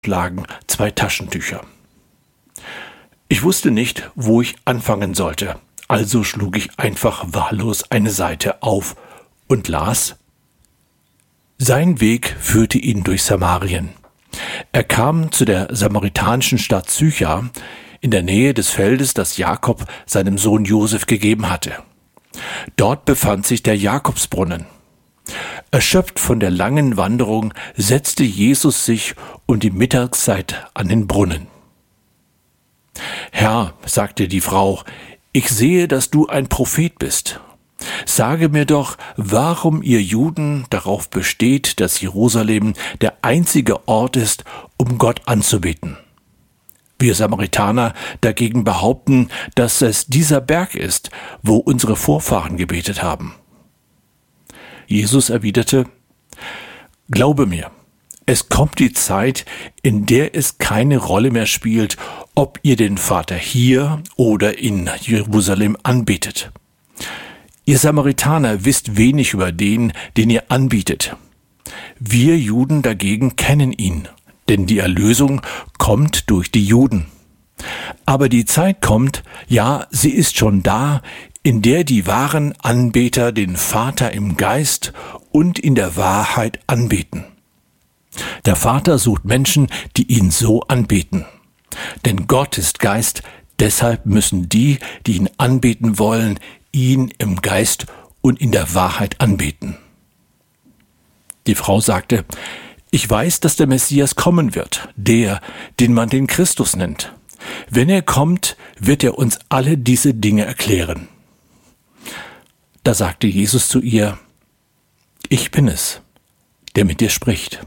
lagen 2 Taschentücher. Ich wusste nicht, wo ich anfangen sollte, also schlug ich einfach wahllos eine Seite auf und las: Sein Weg führte ihn durch Samarien. Er kam zu der samaritanischen Stadt Sychar, in der Nähe des Feldes, das Jakob seinem Sohn Josef gegeben hatte. Dort befand sich der Jakobsbrunnen. Erschöpft von der langen Wanderung setzte Jesus sich um die Mittagszeit an den Brunnen. »Herr«, sagte die Frau, »ich sehe, dass du ein Prophet bist. Sage mir doch, warum ihr Juden darauf besteht, dass Jerusalem der einzige Ort ist, um Gott anzubeten. Wir Samaritaner dagegen behaupten, dass es dieser Berg ist, wo unsere Vorfahren gebetet haben.« Jesus erwiderte: »Glaube mir, es kommt die Zeit, in der es keine Rolle mehr spielt, ob ihr den Vater hier oder in Jerusalem anbetet. Ihr Samaritaner wisst wenig über den ihr anbietet. Wir Juden dagegen kennen ihn, denn die Erlösung kommt durch die Juden. Aber die Zeit kommt, ja, sie ist schon da, in der die wahren Anbeter den Vater im Geist und in der Wahrheit anbeten. Der Vater sucht Menschen, die ihn so anbeten. Denn Gott ist Geist, deshalb müssen die ihn anbeten wollen, ihn im Geist und in der Wahrheit anbeten.« Die Frau sagte: »Ich weiß, dass der Messias kommen wird, der, den man den Christus nennt. Wenn er kommt, wird er uns alle diese Dinge erklären.« Da sagte Jesus zu ihr: »Ich bin es, der mit dir spricht.«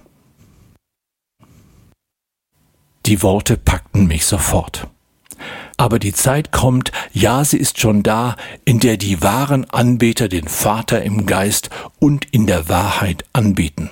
Die Worte packten mich sofort. Aber die Zeit kommt, ja, sie ist schon da, in der die wahren Anbeter den Vater im Geist und in der Wahrheit anbeten.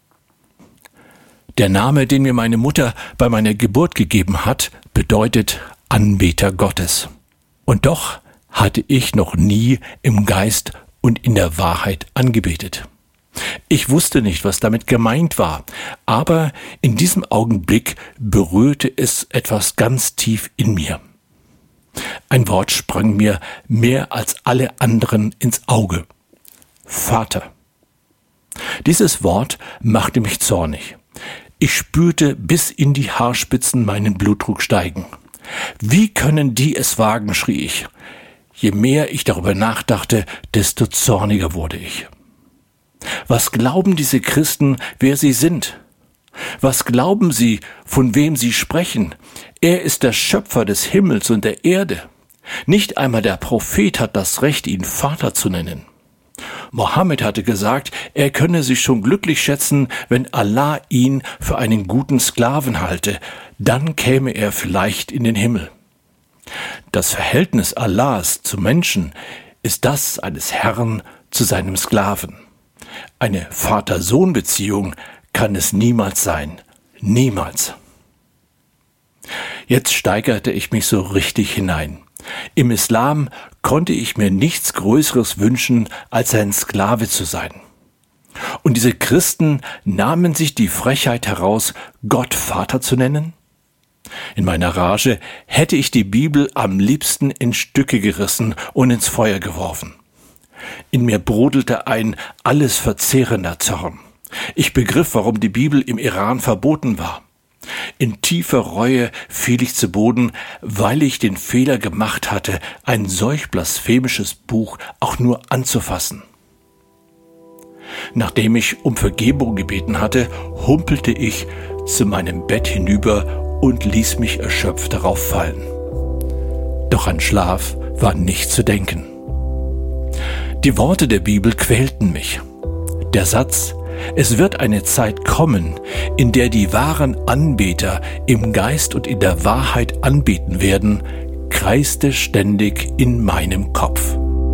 Der Name, den mir meine Mutter bei meiner Geburt gegeben hat, bedeutet Anbeter Gottes. Und doch hatte ich noch nie im Geist und in der Wahrheit angebetet. Ich wusste nicht, was damit gemeint war, aber in diesem Augenblick berührte es etwas ganz tief in mir. Ein Wort sprang mir mehr als alle anderen ins Auge: Vater. Dieses Wort machte mich zornig. Ich spürte bis in die Haarspitzen meinen Blutdruck steigen. »Wie können die es wagen?«, schrie ich. Je mehr ich darüber nachdachte, desto zorniger wurde ich. Was glauben diese Christen, wer sie sind? Was glauben sie, von wem sie sprechen? Er ist der Schöpfer des Himmels und der Erde. Nicht einmal der Prophet hat das Recht, ihn Vater zu nennen. Mohammed hatte gesagt, er könne sich schon glücklich schätzen, wenn Allah ihn für einen guten Sklaven halte, dann käme er vielleicht in den Himmel. Das Verhältnis Allahs zu Menschen ist das eines Herrn zu seinem Sklaven. Eine Vater-Sohn-Beziehung kann es niemals sein. Niemals. Jetzt steigerte ich mich so richtig hinein. Im Islam konnte ich mir nichts Größeres wünschen, als ein Sklave zu sein. Und diese Christen nahmen sich die Frechheit heraus, Gott Vater zu nennen? In meiner Rage hätte ich die Bibel am liebsten in Stücke gerissen und ins Feuer geworfen. In mir brodelte ein alles verzehrender Zorn. Ich begriff, warum die Bibel im Iran verboten war. In tiefer Reue fiel ich zu Boden, weil ich den Fehler gemacht hatte, ein solch blasphemisches Buch auch nur anzufassen. Nachdem ich um Vergebung gebeten hatte, humpelte ich zu meinem Bett hinüber und ließ mich erschöpft darauf fallen. Doch an Schlaf war nicht zu denken. Die Worte der Bibel quälten mich. Der Satz: »Es wird eine Zeit kommen, in der die wahren Anbeter im Geist und in der Wahrheit anbeten werden«, kreiste ständig in meinem Kopf.